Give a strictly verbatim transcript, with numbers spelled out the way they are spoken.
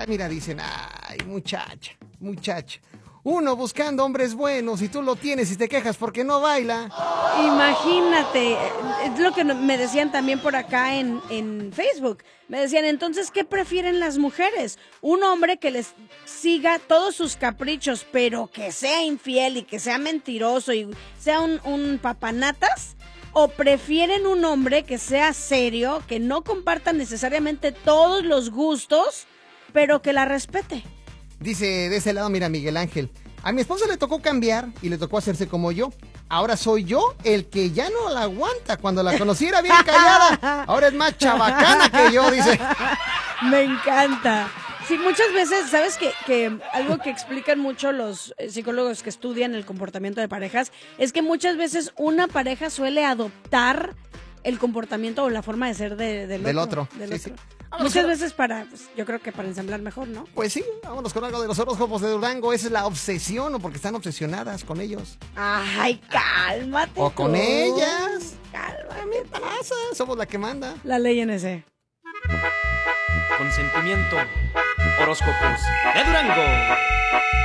Mira, dicen, ay, muchacha, muchacha. Uno buscando hombres buenos y tú lo tienes y te quejas porque no baila. Imagínate, es lo que me decían también por acá en, en Facebook. Me decían, entonces, ¿qué prefieren las mujeres? ¿Un hombre que les siga todos sus caprichos, pero que sea infiel y que sea mentiroso y sea un, un papanatas? ¿O prefieren un hombre que sea serio, que no comparta necesariamente todos los gustos, pero que la respete? Dice de ese lado, mira, Miguel Ángel, a mi esposa le tocó cambiar y le tocó hacerse como yo. Ahora soy yo el que ya no la aguanta. Cuando la conocí era bien callada. Ahora es más chabacana que yo, dice. Me encanta. Sí, muchas veces, ¿sabes qué? Que algo que explican mucho los psicólogos que estudian el comportamiento de parejas es que muchas veces una pareja suele adoptar el comportamiento o la forma de ser de, del, del otro. otro. Del sí, otro. sí. Muchas con... veces para, pues, yo creo que para ensamblar mejor, ¿no? Pues sí, vámonos con algo de los horóscopos de Durango. Esa es la obsesión, o porque están obsesionadas con ellos. Ay, cálmate. O con tú. ellas. Cálmate. ¿Qué pasa? Somos la que manda. La ley N C. Consentimiento. Horóscopos de Durango.